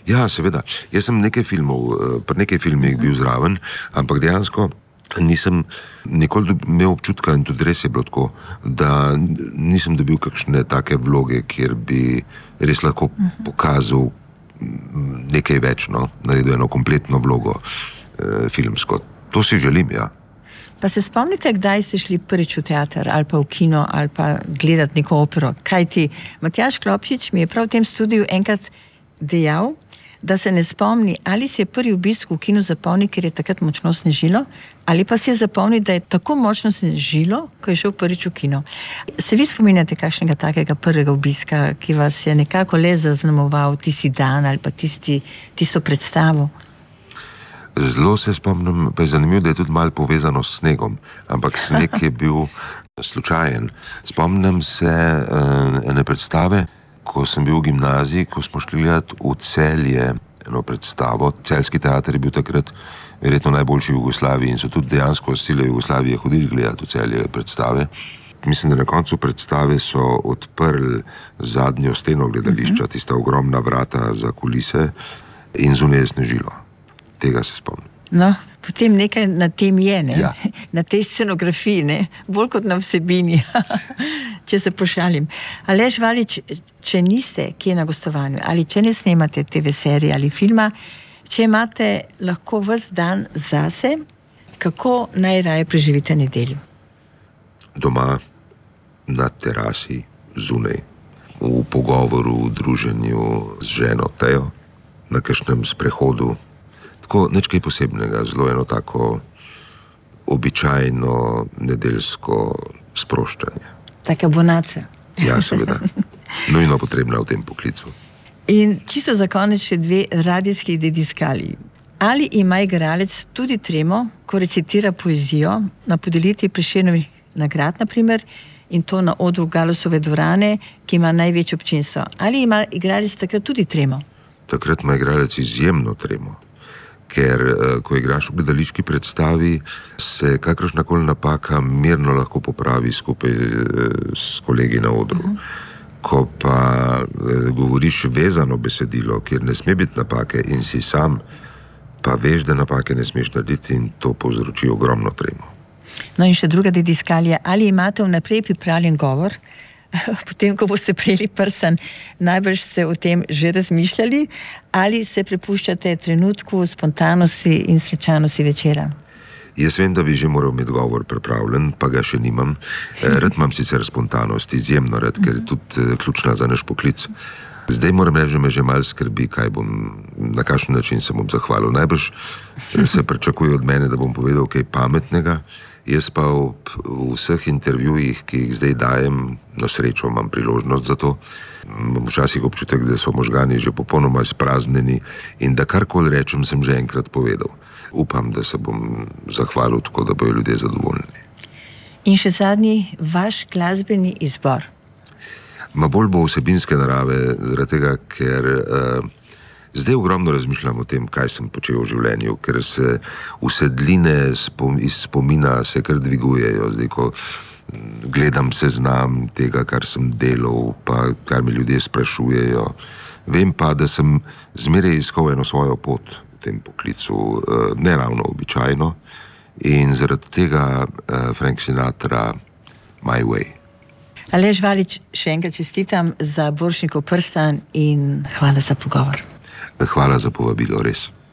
Ja, seveda. Jaz sem pri nekaj filmih bil zraven, ampak dejansko nisem nikoli imel občutka, in tudi res je bilo tako, da nisem dobil kakšne take vloge, kjer bi res lahko pokazal nekaj več, naredil eno kompletno vlogo filmsko. To si želim, ja. Pa se spomnite, kdaj ste šli prvič v teater ali pa v kino ali pa gledati neko opero? Kajti Matjaž Klopčič mi je prav v tem studiu enkrat dejal, da se ne spomni, ali si je prvi obisk v kinu zapomnil, ker je takrat močno snežilo, ali pa si je zapomnil, da je tako močno snežilo, ko je šel prvič v kino. Se vi spominjate kakšnega takega prvega obiska, ki vas je nekako le zaznamoval tisti dan ali pa tisto predstavo? Zelo se spomnim, pa je zanimivo, da je tudi malo povezano s snegom, ampak sneg je bil slučajen. Spomnim se ene predstave, ko sem bil v gimnaziji, ko smo šli gledati v Celje eno predstavo. Celjski teater je bil takrat verjetno najboljši v Jugoslaviji in so tudi dejansko z cele Jugoslavije hodili gledati v Celje predstave. Mislim, da na koncu predstave so odprli zadnjo steno gledališča, tista ogromna vrata za kulise, in zunaj je snežilo. Tega se spomnim. No, potem nekaj na tem je, ne? Ja. Na tej scenografiji, ne? Bolj kot na vsebini, če se pošalim. Aleš Valič, če niste kje na gostovanju, ali če ne snemate TV serije ali filma, če imate lahko ves dan zase, kako najraje preživite nedeljo? Doma, na terasi, zunaj, v pogovoru, v druženju z ženo Tejo, na kakšnem sprehodu. Tako, nič kaj posebnega, zelo eno tako običajno nedeljsko sproščanje. Taka bonaca. Ja, seveda. Nujno potrebna v tem poklicu. In čisto za konec še dve radijski dediskali. Ali ima igralec tudi tremo, ko recitira poezijo na podelitvi Prešernovih nagrad, na primer, in to na odru Galusove dvorane, ki ima največje občinstvo? Ali ima igralec takrat tudi tremo? Takrat ima igralec izjemno tremo. Ker ko igraš v gledališki predstavi, se kakršnakoli napaka mirno lahko popravi skupaj s kolegi na odru. Ko pa govoriš vezano besedilo, kjer ne sme biti napake in si sam, pa veš, da napake ne smeš narediti, in to povzroči ogromno tremo. No in še druga dediskalija, ali imate vnaprej pripravljen govor? Potem, ko boste prejeli prstan, najbrž ste o tem že razmišljali, ali se prepuščate trenutku spontanosti in svečanosti večera? Jaz vem, da bi že moral imeti govor pripravljen, pa ga še nimam. Rad imam sicer spontanost, izjemno rad, ker je tudi ključna za naš poklic. Zdaj moram reči, da me že malo skrbi, na kakšen način se bom zahvalil. Najbrž se pričakuje od mene, da bom povedal kaj pametnega. Jaz pa v vseh intervjujih, ki jih zdaj dajem, na srečo imam priložnost za to, imam včasih občutek, da so možgani že popolnoma izpraznjeni in da karkoli rečem, sem že enkrat povedal. Upam, da se bom zahvalil tako, da bojo ljudje zadovoljni. In še zadnji, vaš glasbeni izbor? Bolj bo vsebinske narave, zaradi tega, ker zdaj ogromno razmišljam o tem, kaj sem počel v življenju, ker se usedline iz spomina se kar dvigujejo. Zdaj, ko gledam seznam tega, kar sem delal, pa kar mi ljudje sprašujejo, vem pa, da sem zmeraj iskal eno svojo pot v tem poklicu, ne ravno običajno, in zaradi tega Frank Sinatra, My Way. Aleš Valič, še enkrat čestitam za Borštnikov prstan in hvala za pogovor. Hvala za povabilo, res.